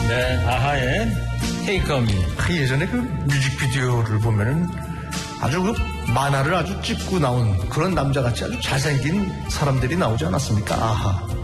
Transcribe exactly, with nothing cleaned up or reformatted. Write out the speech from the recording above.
네, 아하의 Take On Me. 예전에 그 뮤직비디오를 보면은 아주 그 만화를 아주 찍고 나온 그런 남자같이 아주 잘생긴 사람들이 나오지 않았습니까? 아하.